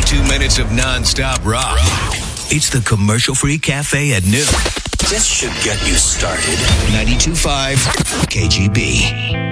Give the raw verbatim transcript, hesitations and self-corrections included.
Two minutes of nonstop rock. It's the commercial-free cafe at noon. This should get you started. ninety-two point five K G B.